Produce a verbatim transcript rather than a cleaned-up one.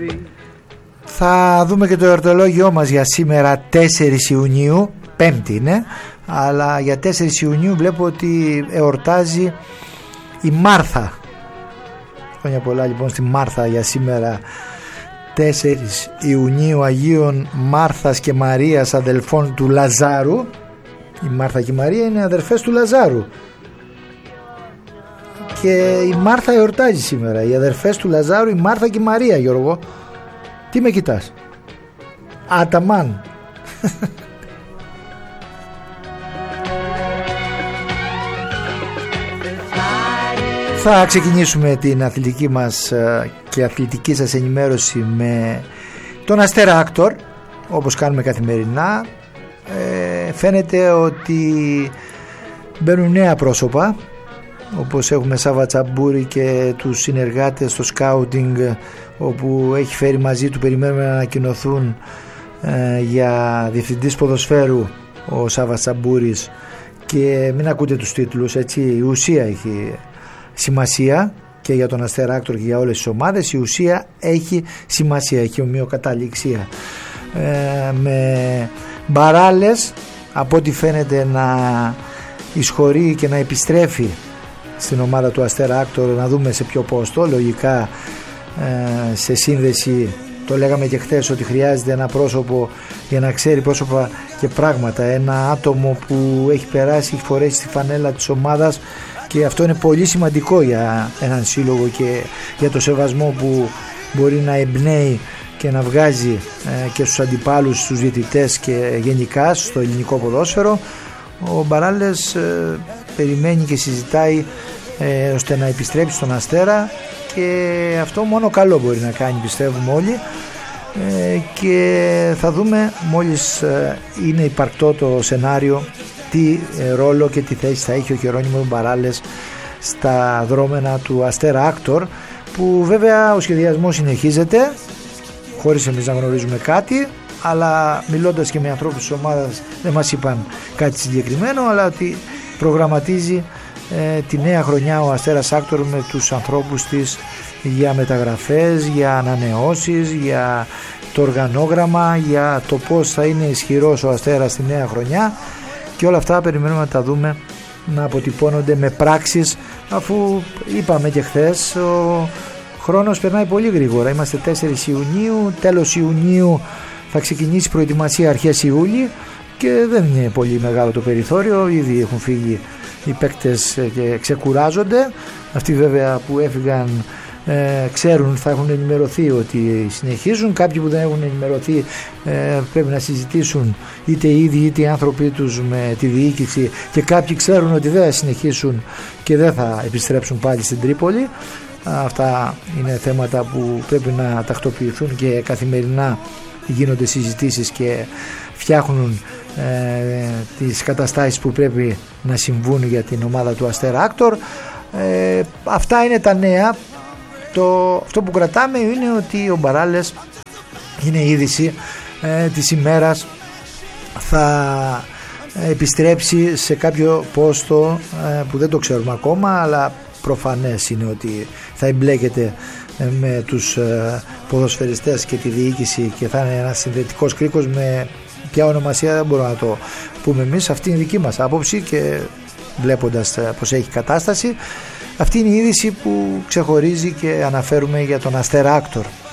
Θα δούμε και το εορτολόγιό μας για σήμερα τέσσερις Ιουνίου, Πέμπτη είναι, αλλά για τέσσερις Ιουνίου βλέπω ότι εορτάζει η Μάρθα. Χρόνια πολλά λοιπόν στη Μάρθα για σήμερα τέσσερις Ιουνίου, Αγίων Μάρθας και Μαρίας, αδελφών του Λαζάρου. Η Μάρθα και η Μαρία είναι αδερφές του Λαζάρου και η Μάρθα εορτάζει σήμερα. Οι αδερφές του Λαζάρου, η Μάρθα και η Μαρία. Γιώργο, τι με κοιτάς? Αταμάν. Θα ξεκινήσουμε την αθλητική μας και αθλητική σας ενημέρωση με τον Αστέρα Άκτορ, όπως κάνουμε καθημερινά. Ε, φαίνεται ότι μπαίνουν νέα πρόσωπα, όπως έχουμε Σάβα Τσαμπούρη και τους συνεργάτες στο σκάουτινγκ, όπου έχει φέρει μαζί του, περιμένουμε να ανακοινωθούν ε, για διευθυντής ποδοσφαίρου ο Σάβα Τσαμπούρης, και μην ακούτε τους τίτλους, έτσι, η ουσία έχει σημασία και για τον Αστέρα Άκτορ και για όλες τις ομάδες. Η ουσία έχει σημασία, έχει ομοιοκαταληξία. Ε, με Μπαράλες από ό,τι φαίνεται να εισχωρεί και να επιστρέφει στην ομάδα του Αστέρα Άκτορ, να δούμε σε ποιο πόστο, λογικά ε, σε σύνδεση. Το λέγαμε και χθες ότι χρειάζεται ένα πρόσωπο για να ξέρει πρόσωπα και πράγματα, ένα άτομο που έχει περάσει, έχει φορέσει τη φανέλα της ομάδας, και αυτό είναι πολύ σημαντικό για έναν σύλλογο και για το σεβασμό που μπορεί να εμπνέει και να βγάζει ε, και στους αντιπάλους, στους διαιτητές και γενικά στο ελληνικό ποδόσφαιρο. Ο Μπαράλες ε, περιμένει και συζητάει ε, ώστε να επιστρέψει στον Αστέρα, και αυτό μόνο καλό μπορεί να κάνει, πιστεύουμε όλοι, ε, και θα δούμε μόλις ε, είναι υπαρκτό το σενάριο τι ε, ρόλο και τι θέση θα έχει ο Γερόνιμος Μπαράλες στα δρόμενα του Αστέρα Άκτορ, που βέβαια ο σχεδιασμός συνεχίζεται χωρίς εμείς να γνωρίζουμε κάτι, αλλά μιλώντας και με ανθρώπους της ομάδας δεν μας είπαν κάτι συγκεκριμένο, αλλά ότι προγραμματίζει ε, τη νέα χρονιά ο Αστέρας Άκτορ με τους ανθρώπους της για μεταγραφές, για ανανεώσεις, για το οργανόγραμμα, για το πώς θα είναι ισχυρός ο Αστέρας τη νέα χρονιά, και όλα αυτά περιμένουμε να τα δούμε να αποτυπώνονται με πράξεις, αφού είπαμε και χθες ο χρόνος περνάει πολύ γρήγορα. Είμαστε τέσσερις Ιουνίου, τέλος Ιουνίου θα ξεκινήσει προετοιμασία αρχές Ιούλη, και δεν είναι πολύ μεγάλο το περιθώριο. Ήδη έχουν φύγει οι παίκτες και ξεκουράζονται. Αυτοί βέβαια που έφυγαν ε, ξέρουν, θα έχουν ενημερωθεί ότι συνεχίζουν. Κάποιοι που δεν έχουν ενημερωθεί ε, πρέπει να συζητήσουν, είτε οι ίδιοι είτε οι άνθρωποι τους, με τη διοίκηση, και κάποιοι ξέρουν ότι δεν θα συνεχίσουν και δεν θα επιστρέψουν πάλι στην Τρίπολη. Αυτά είναι θέματα που πρέπει να τακτοποιηθούν και καθημερινά γίνονται συζητήσεις και φτιάχνουν ε, τις καταστάσεις που πρέπει να συμβούν για την ομάδα του Αστέρα Άκτορ. Ε, αυτά είναι τα νέα. Το, αυτό που κρατάμε είναι ότι ο Μπαράλες, είναι η είδηση ε, της ημέρας, θα επιστρέψει σε κάποιο πόστο ε, που δεν το ξέρουμε ακόμα, αλλά προφανές είναι ότι θα εμπλέκεται με τους ποδοσφαιριστές και τη διοίκηση και θα είναι ένας συνδετικός κρίκος. Με ποια ονομασία δεν μπορούμε να το πούμε εμείς, αυτή είναι η δική μας άποψη, και βλέποντας πως έχει κατάσταση, αυτή είναι η είδηση που ξεχωρίζει και αναφέρουμε για τον Αστέρα Άκτορ.